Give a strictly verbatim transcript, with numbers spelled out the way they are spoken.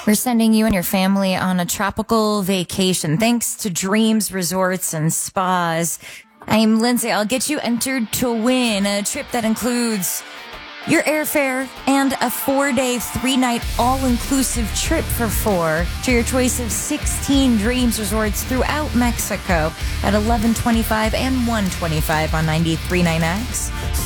We're sending you and your family on a tropical vacation thanks to Dreams Resorts and Spas. I'm Lindsay. I'll get you entered to win a trip that includes your airfare and a four-day, three-night all-inclusive trip for four to your choice of sixteen Dreams Resorts throughout Mexico at eleven twenty-five and one twenty-five on ninety-three point nine X.